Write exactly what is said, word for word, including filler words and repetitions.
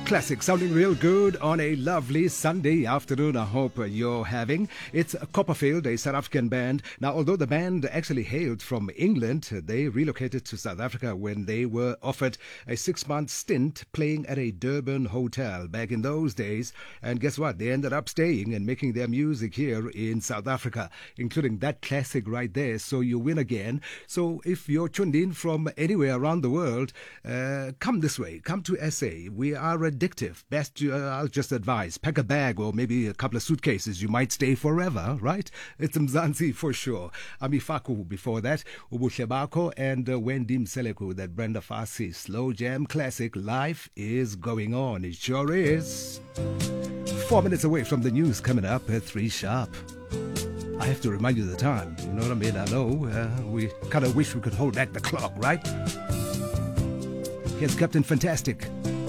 Classic sounding real good on a lovely Sunday afternoon. I hope you're having. It's Copperfield, a South African band. Now, although the band actually hailed from England, they relocated to South Africa when they were offered a six-month stint playing at a Durban hotel back in those days. And guess what? They ended up staying and making their music here in South Africa, including that classic right there, So You Win Again. So if you're tuned in from anywhere around the world, uh, come this way. Come to S A. We are addictive. Best, uh, I'll just advise, pack a bag or maybe a couple of suitcases. You might stay forever, right? It's Mzansi for sure. Amifaku before that, Ubuhle Bakho, and uh, Wendy Mseleku, that Brenda Fassie slow jam classic. Life is going on. It sure is. Four minutes away from the news coming up at three sharp. I have to remind you the time. You know what I mean? I know uh, we kind of wish we could hold back the clock, right? Here's Captain Fantastic.